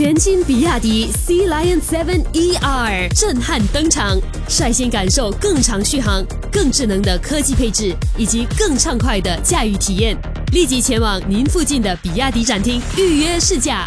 全新比亚迪 Sea Lion 7 ER 震撼登场，率先感受更长续航、更智能的科技配置以及更畅快的驾驭体验。立即前往您附近的比亚迪展厅预约试驾。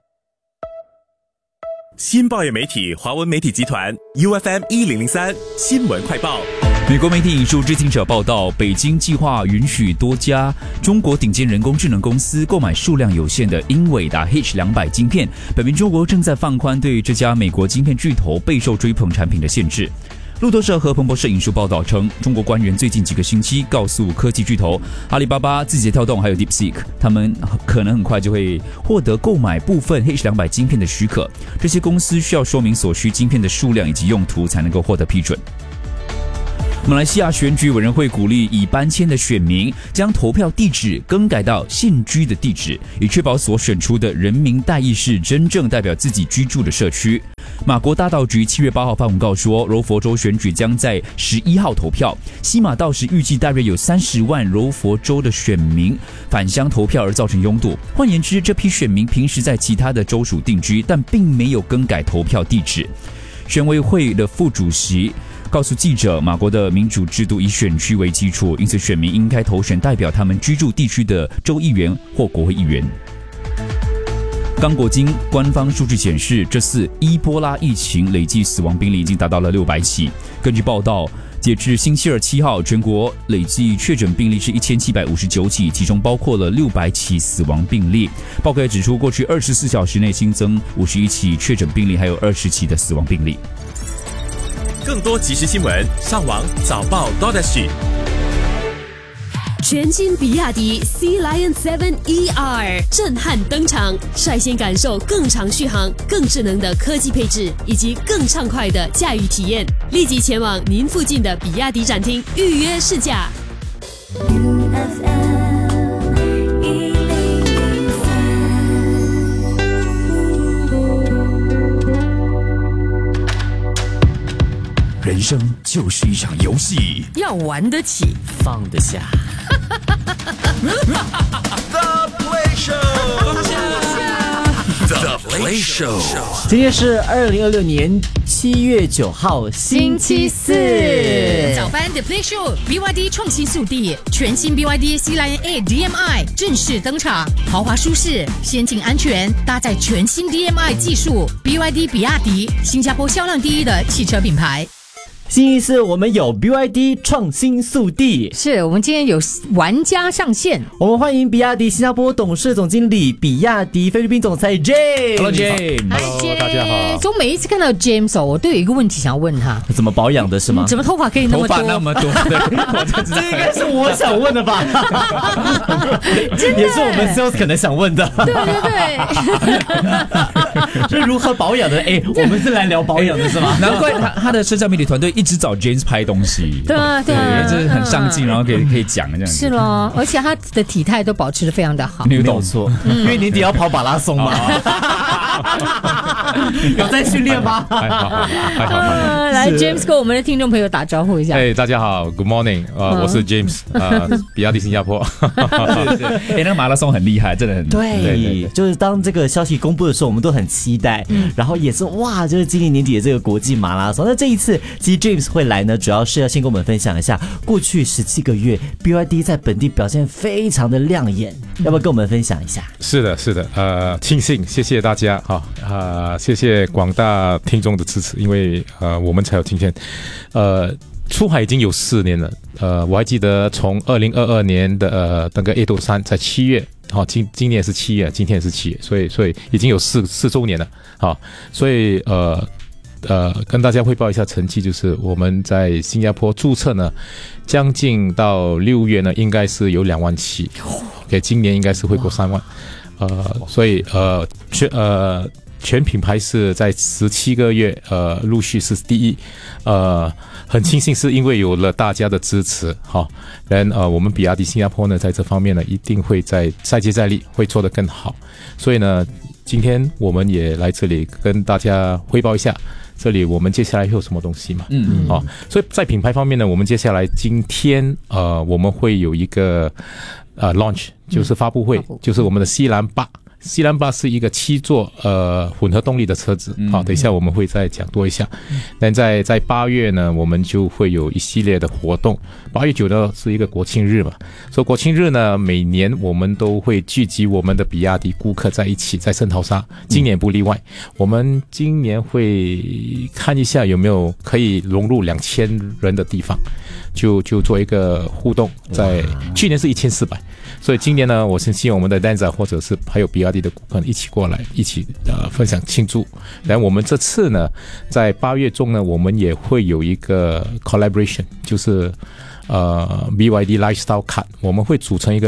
新报业媒体华文媒体集团 UFM 1003新闻快报。 美国媒体引述知情者报道，北京计划允许多家中国顶尖人工智能公司购买数量有限的英伟达 H200 晶片，表明中国正在放宽对这家美国晶片巨头备受追捧产品的限制。路透社和彭博社引述报道称，中国官员最近几个星期告诉科技巨头阿里巴巴、字节跳动还有 DeepSeek， 他们可能很快就会获得购买部分 H200 晶片的许可。这些公司需要说明所需晶片的数量以及用途才能够获得批准。马来西亚选举委员会鼓励已搬迁的选民将投票地址更改到现居的地址，以确保所选出的人民代议士真正代表自己居住的社区。马国大道局7月8号发文告说，柔佛州选举将在11号投票。西马到时预计大约有30万柔佛州的选民返乡投票而造成拥堵。换言之，这批选民平时在其他的州属定居，但并没有更改投票地址。选委会的副主席告诉记者，马国的民主制度以选区为基础，因此选民应该投选代表他们居住地区的州议员或国会议员。刚果金官方数据显示，这次伊波拉疫情累计死亡病例已经达到了600起。根据报道，截至星期二7号，全国累计确诊病例是1759起，其中包括了600起死亡病例。报告也指出，过去24小时内新增51起确诊病例，还有20起的死亡病例。 更多即时新闻，上网早报 .SG。 全新比亚迪 Sea Lion 7 ER 震撼登场，率先感受更长续航、更智能的科技配置以及更畅快的驾驭体验。立即前往您附近的比亚迪展厅预约试驾。 人生就是一场游戏， 要玩得起， 放得下。 The Play Show，The Play Show。 今天是2026年7月9号，星期四。 早班 The Play Show BYD 创新速递，全新 BYD Sea Lion 8 DMI 正式登场，豪华舒适、先进安全，搭载全新 DMI 技术。BYD 比亚迪，新加坡销量第一的汽车品牌。 星期四我们有 BYD 创新速递， 是我们今天有玩家上线， 我们欢迎比亚迪新加坡董事总经理、比亚迪菲律宾总裁 James。Hello James， 大家好。 所以每一次看到 James 我都有一个问题想要问他， 怎么保养的是吗？ 怎么头发可以那么多？ 头发那么多， 这应该是我想问的吧？也是我们 sales 可能想问的。 对对对， 是如何保养的？我们是来聊保养的是吗？ 难怪他的社交媒体团队一直找 James 拍东西。 对啊，对啊， 就是很上进，然后可以讲这样子。 是咯，而且他的体态都保持得非常的好， 没有错，因为年底要跑马拉松嘛。有在训练吗？ 还好。 来 ，James 跟我们的听众朋友打招呼一下。 大家好 ，Good morning，我是 James， 比亚迪新加坡。 那个马拉松很厉害，真的很对，就是当这个消息公布的时候，我们都很期待，然后也是哇，就是今年年底的这个国际马拉松。那这一次，其实 James 会来呢，主要是要先跟我们分享一下过去17个月 BYD 在本地表现非常的亮眼，要不要跟我们分享一下？ 是的，庆幸，谢谢大家谢谢广大听众的支持，因为我们才有今天。出海已经有4年了，我还记得从2022年的那个803在7月，今年也是7月，今天也是7月，所以已经有4周年了，所以跟大家汇报一下成绩，就是我们在新加坡注册呢，将近到6月呢，应该是有2万7，今年应该是会过3万，所以全品牌是在17个月，陆续是第一，很庆幸是因为有了大家的支持，我们比亚迪新加坡呢，在这方面呢，一定会在再接再厉，会做得更好。所以呢，今天我们也来这里跟大家汇报一下，这里我们接下来会有什么东西嘛？所以在品牌方面呢，我们接下来今天我们会有一个launch，就是发布会，就是我们的西兰 C38是一个7座混合动力的车子，好，等一下我们会再讲多一下。但在8月呢，我们就会有一系列的活动。8月9呢是一个国庆日嘛，所以国庆日呢，每年我们都会聚集我们的比亚迪顾客在一起，在圣淘沙，今年不例外。我们今年会看一下有没有可以融入2000人的地方，就做一个互动。在去年是1400。所以今年呢，我是希望我们的 Denza 或者是还有比亚迪的顾客一起过来，一起分享庆祝。然后我们这次呢，在8月中呢，我们也会有一个 collaboration， 就是BYD Lifestyle Card， 我们会做成一个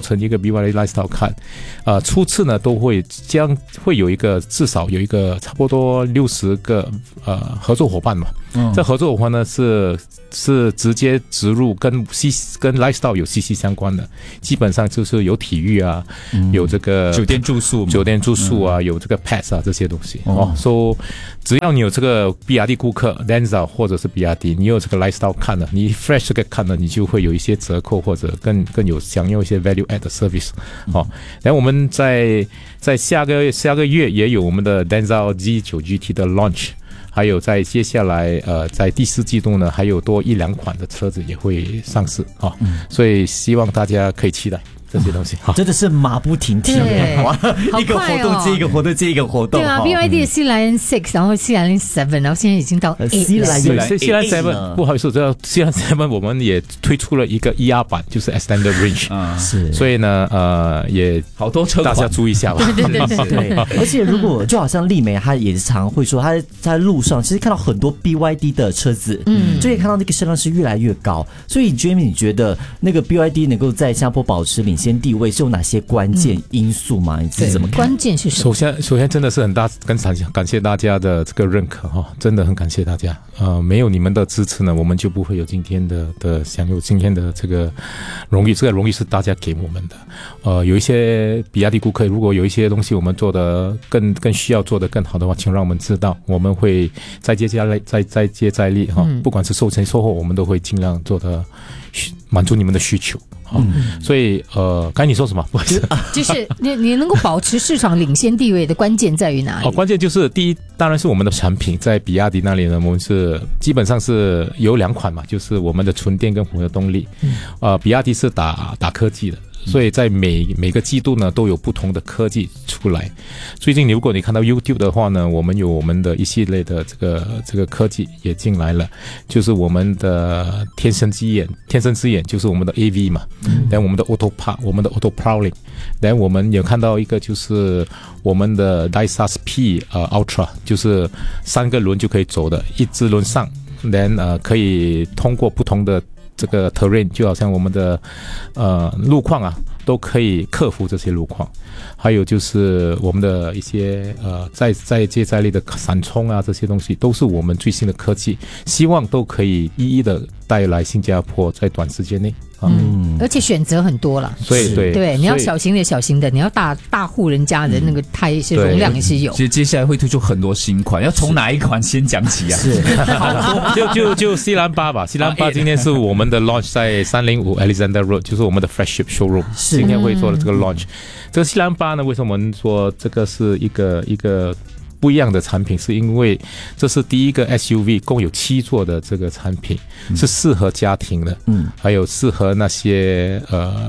BYD Lifestyle Card， 初次呢都会有一个至少有一个差不多60个合作伙伴嘛。这合作伙伴呢是直接植入跟 lifestyle 有息息相关的，基本上就是有体育啊，有这个酒店住宿啊，有这个 pets 啊这些东西所以只要你有这个比亚迪顾客 Denza 或者是比亚迪，你有这个 lifestyle 看了，你 fresh 这个看了，你就会有一些折扣或者更有享用一些 value add 的 service。然后我们在下个月也有我们的 Denza Z9 GT 的 launch。还有在接下来在第4季度呢，还有多1-2款的车子也会上市所以希望大家可以期待这些东西。 真的是马不停蹄，一个活动接一个活动接一个活动。 对啊，BYD 的 C Lion 6，然后 C Lion 7， 然后现在已经到 C Lion 7，不好意思，这 C Lion 7我们也推出了一个 ER 版，就是 Extended Range， 是， 所以呢也好多车款大家注意一下吧。 对，而且如果就好像丽梅，她也常会说，她在路上其实看到很多 BYD 的车子，就可以看到那个销量是越来越高。所以 Jamie， 你觉得那个 BYD 能够在新加坡保持领先地位是有哪些关键因素吗？你自己怎么看？ 关键是什么？ 首先真的是感谢大家的这个认可真的很感谢大家。没有你们的支持呢，我们就不会有今天的享有今天的这个荣誉。这个荣誉是大家给我们的。有一些比亚迪顾客，如果有一些东西我们做的更需要做得更好的话，请让我们知道，我们会再接再厉不管是售前售后，我们都会尽量做的满足你们的需求。所以刚才你说什么？不好意思， 就是你能够保持市场领先地位的关键在于哪里？ 关键就是第一，当然是我们的产品，在比亚迪那里呢，我们是基本上是有2款嘛，就是我们的纯电跟混合动力。比亚迪是打科技的。所以在每个季度呢都有不同的科技出来。最近如果你看到 YouTube 的话呢，我们有我们的一系列的这个科技也进来了，就是我们的天生之眼就是我们的 AV 嘛，然后我们的 Auto Park， 我们的 Auto Prowling， 然后我们有看到一个就是我们的 Daihatsu P Ultra， 就是3个轮就可以走的，一只轮上，然后可以通过不同的这个 terrain， 就好像我们的路况啊，都可以克服这些路况。还有就是我们的一些再接再厉的闪充啊，这些东西都是我们最新的科技，希望都可以一一的带来新加坡在短时间内。 而且选择很多了， 所以对， 你要小型的，你要大户人家的那个它也是容量也是有。 其实接下来会推出很多新款，要从哪一款先讲起啊？ 是， 就西兰巴吧，西兰巴今天是我们的 launch 在305 Alexander Road， 就是我们的 flagship showroom， 今天会做的这个 launch。这个西兰巴呢，为什么我们说这个是一个不一样的产品，是因为这是第一个 SUV 共有7座的这个产品，是适合家庭的，还有适合那些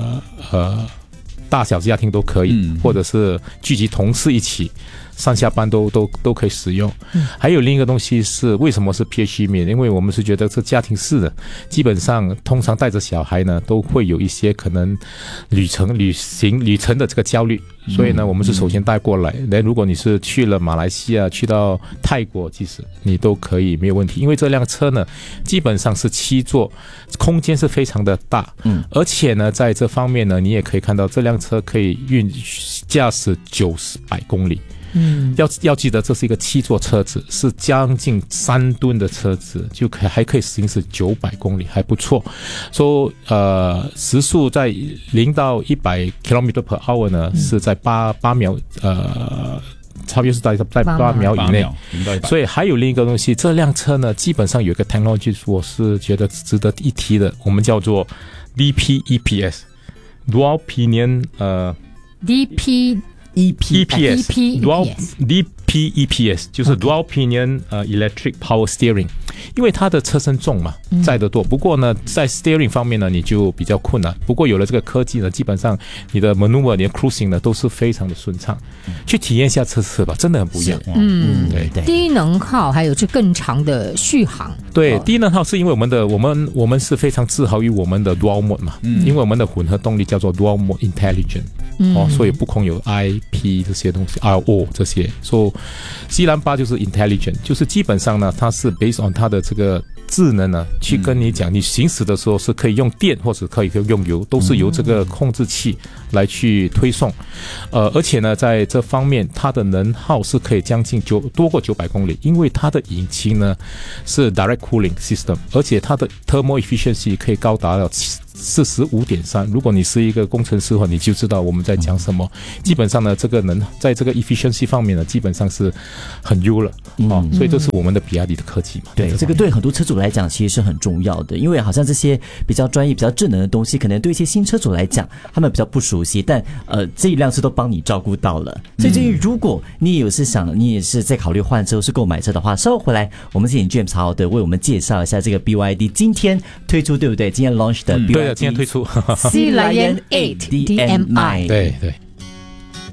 大小家庭都可以，或者是聚集同事一起上下班都可以使用。还有另一个东西是为什么是 PHEV 面，因为我们是觉得这家庭式的，基本上通常带着小孩呢都会有一些可能旅程的这个焦虑，所以呢我们是首先带过来。如果你是去了马来西亚，去到泰国，其实你都可以没有问题，因为这辆车呢基本上是7座，空间是非常的大，而且呢在这方面呢你也可以看到这辆车可以驾驶90-100公里。要记得这是一个7座车子，是将近3吨的车子，还可以行驶900公里，还不错。所以时速在0到100 km/h 呢是在8秒，差不多是在8秒以内。所以还有另一个东西，这辆车呢基本上有一个 technology 我是觉得值得一提的，我们叫做 DP EPS Dual Pinion DP EPS EP Dual DPEPS 就是 Dual Pinion Electric Power Steering， 因为它的车身重嘛，载得多。不过呢，在 steering 方面呢，你就比较困难。不过有了这个科技呢，基本上你的 maneuver、你的 cruising 呢，都是非常的顺畅。去体验一下车次吧，真的很不一样。对。 低能耗还有就更长的续航。 对，低能耗是因为我们是非常自豪于我们的 Dual Mode 嘛，因为我们的混合动力叫做 Dual Mode Intelligent。所以不空有 IP 这些东西 RO 这些，所以西兰8就是 intelligent， 就是基本上呢，它是 based on 它的这个智能呢，去跟你讲，你行驶的时候是可以用电或者可以用油，都是由这个控制器来去推送。而且呢，在这方面它的能耗是可以将近多过900公里，因为它的引擎呢是 direct cooling system， 而且它的 thermal efficiency 可以高达到45.3。如果你是一个工程师的话，你就知道我们在讲什么。基本上呢，这个在这个 efficiency 方面呢，基本上是很优了。所以这是我们的比亚迪的科技嘛。 对，这个对很多车主来讲其实是很重要的，因为好像这些比较专业、比较智能的东西，可能对一些新车主来讲，他们比较不熟悉，但这一辆车都帮你照顾到了。所以至于如果你也是在考虑换车或是购买车的话，稍后回来我们请 James 好好的为我们介绍一下这个 BYD 今天推出，对不对？今天 launch 的 BYD 对的，今天推出 Sea Lion 8 DMI。 对。